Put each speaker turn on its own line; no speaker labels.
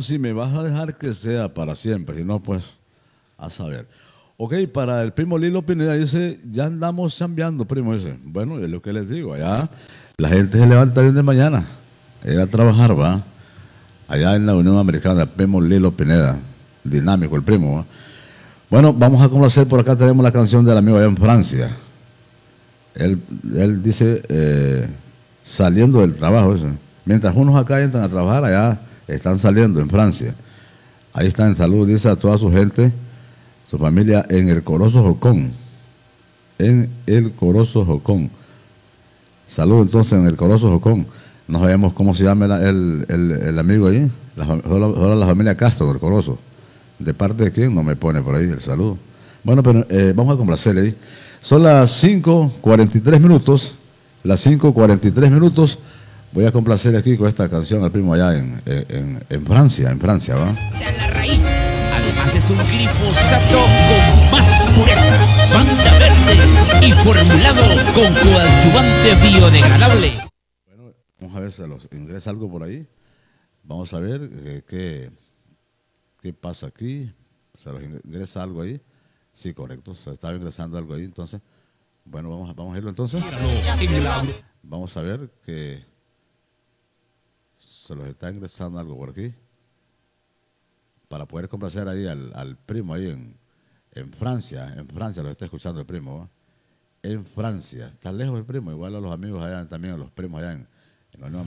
si me vas a dejar que sea para siempre, si no, pues, a saber. Ok, para el primo Lilo Pineda dice, ya andamos chambeando, primo, dice. Bueno, es lo que les digo, allá la gente se levanta bien de mañana, a ir a trabajar, va. Allá en la Unión Americana, el primo Lilo Pineda, dinámico el primo, ¿va? Bueno, vamos a conocer, por acá tenemos la canción del amigo allá en Francia. Él dice, saliendo del trabajo, eso. Mientras unos acá entran a trabajar, allá están saliendo en Francia. Ahí está en salud, dice a toda su gente, su familia en el Corozo Jocón. En el Corozo Jocón. Salud entonces en el Corozo Jocón. No sabemos cómo se llama el amigo ahí. Solo la familia Castro del Corozo. ¿De parte de quién? No me pone por ahí el saludo. Bueno, pero vamos a complacerle ahí. Son las 5:43 minutos. Las 5:43 minutos. Voy a complacer aquí con esta canción al primo allá en Francia, ¿va?
La raíz. Además es un glifosato con más pureza, banda verde y formulado con coadyuvante biodegradable.
Bueno, vamos a ver si los ingresa algo por ahí. Vamos a ver qué pasa aquí. Se los ingresa algo ahí. Sí, correcto. Se estaba ingresando algo ahí. Entonces, bueno, vamos a irlo entonces. Vamos a ver que se los está ingresando algo por aquí. Para poder complacer ahí al primo ahí en Francia. En Francia lo está escuchando el primo, ¿va? En Francia. Está lejos el primo. Igual a los amigos allá, también a los primos allá en la Unión